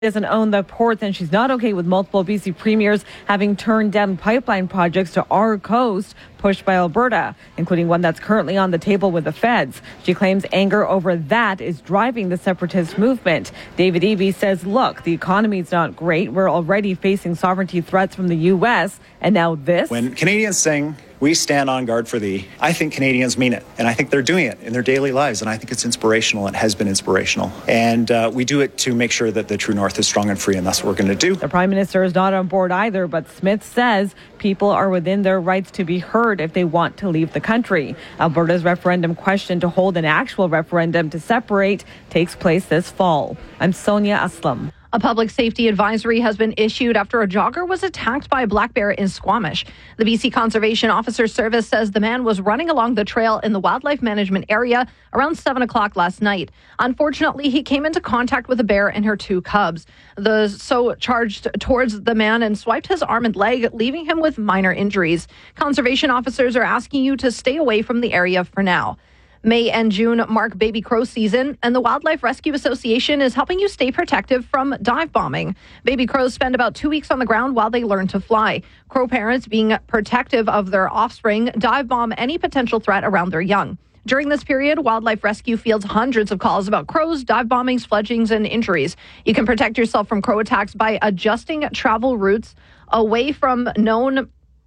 doesn't own the ports, and she's not okay with multiple BC premiers having turned down pipeline projects to our coast pushed by Alberta, including one that's currently on the table with the feds. She claims anger over that is driving the separatist movement. David Eby says, look, the economy's not great. We're already facing sovereignty threats from the U.S., and now this. When Canadians sing, "We stand on guard for thee," I think Canadians mean it, and I think they're doing it in their daily lives, and I think it's inspirational and has been inspirational. And we do it to make sure that the True North is strong and free, and that's what we're going to do. The Prime Minister is not on board either, but Smith says people are within their rights to be heard if they want to leave the country. Alberta's referendum question to hold an actual referendum to separate takes place this fall. I'm Sonia Aslam. A public safety advisory has been issued after a jogger was attacked by a black bear in Squamish. The BC Conservation Officer Service says the man was running along the trail in the wildlife management area around 7 o'clock last night. Unfortunately, he came into contact with a bear and her two cubs. The SO charged towards the man and swiped his arm and leg, leaving him with minor injuries. Conservation officers are asking you to stay away from the area for now. May and June mark baby crow season, and the Wildlife Rescue Association is helping you stay protective from dive bombing. Baby crows spend about 2 weeks on the ground while they learn to fly. Crow parents, being protective of their offspring, dive bomb any potential threat around their young. During this period, Wildlife Rescue fields hundreds of calls about crows, dive bombings, fledglings, and injuries. You can protect yourself from crow attacks by adjusting travel routes away from known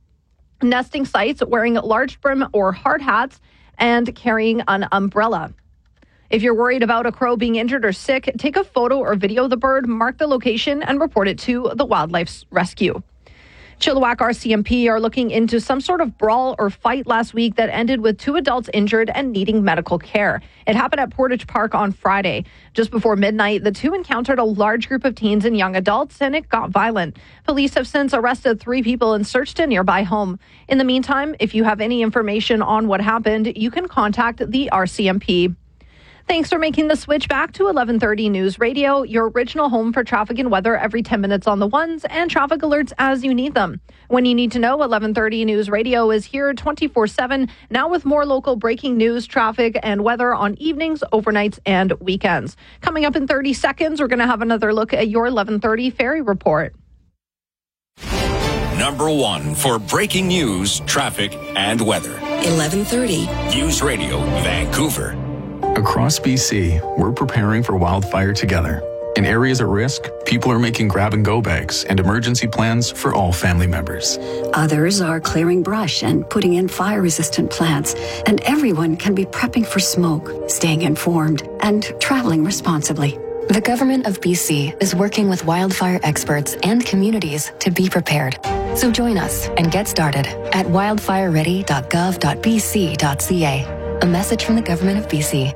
nesting sites, wearing large brim or hard hats, and carrying an umbrella. If you're worried about a crow being injured or sick, take a photo or video of the bird, mark the location, and report it to the Wildlife Rescue. Chilliwack RCMP are looking into some sort of brawl or fight last week that ended with 2 adults injured and needing medical care. It happened at Portage Park on Friday. Just before midnight, the two encountered a large group of teens and young adults, and it got violent. Police have since arrested 3 people and searched a nearby home. In the meantime, if you have any information on what happened, you can contact the RCMP. Thanks for making the switch back to 1130 News Radio, your original home for traffic and weather every 10 minutes on the ones and traffic alerts as you need them. When you need to know, 1130 News Radio is here 24/7, now with more local breaking news, traffic, and weather on evenings, overnights, and weekends. Coming up in 30 seconds, we're going to have another look at your 1130 Ferry Report. Number 1 for breaking news, traffic, and weather. 1130 News Radio, Vancouver. Across BC, we're preparing for wildfire together. In areas at risk, people are making grab-and-go bags and emergency plans for all family members. Others are clearing brush and putting in fire-resistant plants. And everyone can be prepping for smoke, staying informed, and traveling responsibly. The Government of BC is working with wildfire experts and communities to be prepared. So join us and get started at wildfireready.gov.bc.ca. A message from the Government of BC.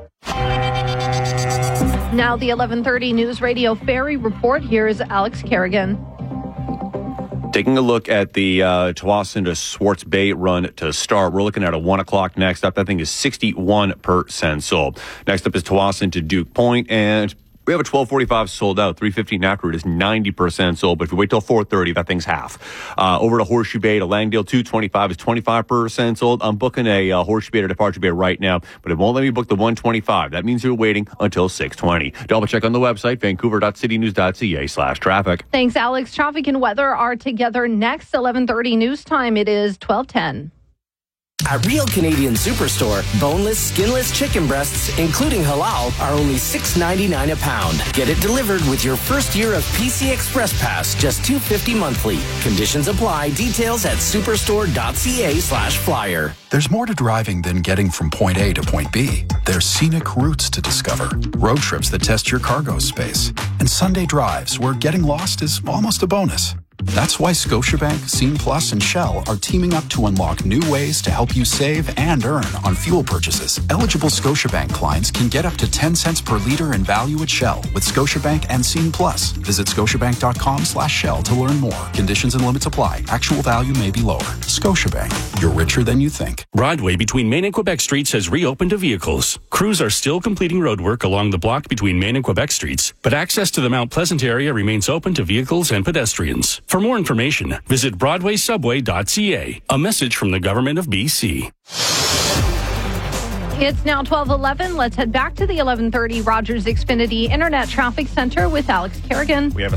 Now the 1130 News Radio Ferry Report. Here is Alex Kerrigan. Taking a look at the Tsawwassen to Swartz Bay run to start. We're looking at a 1 o'clock next up. That thing is 61% sold. Next up is Tsawwassen to Duke Point, and we have a 12:45 sold out. 3:15 after it is 90% sold. But if you wait till 4:30, that thing's half. Over to Horseshoe Bay to Langdale, 225 is 25% sold. I'm booking a Horseshoe Bay to Departure Bay right now, but it won't let me book the 125. That means you're waiting until 6:20. Double check on the website, vancouver.citynews.ca/traffic. Thanks, Alex. Traffic and weather are together next. 1130 news time. It is 12:10. At Real Canadian Superstore, boneless, skinless chicken breasts, including halal, are only $6.99 a pound. Get it delivered with your first year of PC Express Pass, just $2.50 monthly. Conditions apply. Details at superstore.ca/flyer. There's more to driving than getting from point A to point B. There's scenic routes to discover, road trips that test your cargo space, and Sunday drives where getting lost is almost a bonus. That's why Scotiabank, Scene Plus, and Shell are teaming up to unlock new ways to help you save and earn on fuel purchases. Eligible Scotiabank clients can get up to 10 cents per liter in value at Shell with Scotiabank and Scene Plus. Visit scotiabank.com/Shell to learn more. Conditions and limits apply. Actual value may be lower. Scotiabank, you're richer than you think. Broadway between Main and Quebec Streets has reopened to vehicles. Crews are still completing roadwork along the block between Main and Quebec Streets, but access to the Mount Pleasant area remains open to vehicles and pedestrians. For more information, visit broadwaysubway.ca. A message from the Government of BC. It's now 12:11. Let's head back to the 1130 Rogers Xfinity Internet Traffic Center with Alex Kerrigan. We have a